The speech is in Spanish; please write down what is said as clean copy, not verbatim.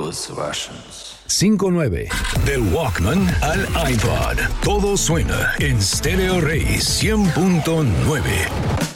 those Russians. 5-9. Del Walkman al iPod. Todo suena en Stereo Rey 100.9.